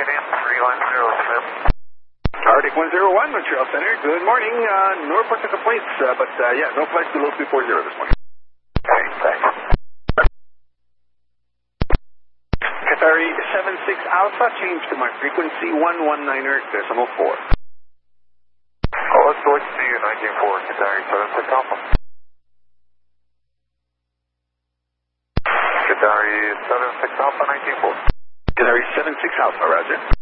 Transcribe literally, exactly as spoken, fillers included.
checking in, three one zero, Smith. Arctic one zero one, Montreal Center. Good morning. Uh, no reports of complaints, uh, but uh, yeah, no flights below three four zero this morning. Okay, thanks. Qatari seven six Alpha, change to my frequency one one niner decimal four. Oh, let's go to you, nineteen four, Qatari seven six Alpha. Qatari seven six Alpha, nineteen four. Qatari seven six Alpha, roger.